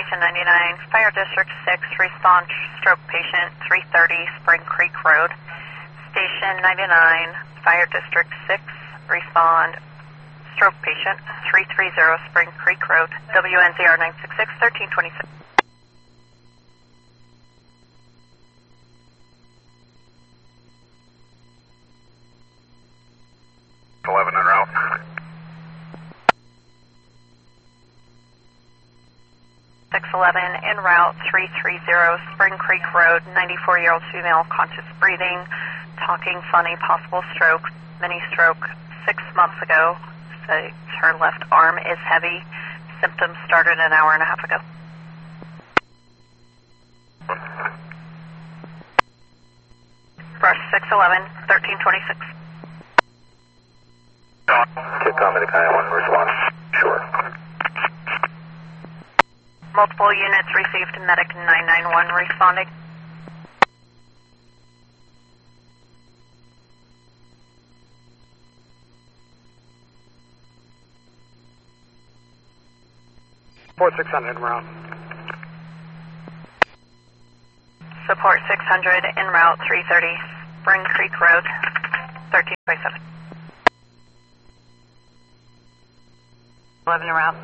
Station 99, Fire District 6, respond stroke patient 330 Spring Creek Road. Station 99, Fire District 6, respond stroke patient 330 Spring Creek Road. WNZR 966 1326. 11 en route. 611 en route 330 Spring Creek Road, 94-year-old female, conscious breathing, talking funny, possible stroke, mini stroke 6 months ago. Her left arm is heavy. Symptoms started an hour and a half ago. Brush 611, 1326. Kick on medic 91, response. Sure. Multiple units received, medic 991 responding. Support 600 en route. Support 600 en route 330 Spring Creek Road, 1327. 11 en route.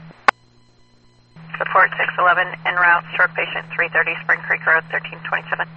Support 611 en route, stroke patient 330 Spring Creek Road, 1327.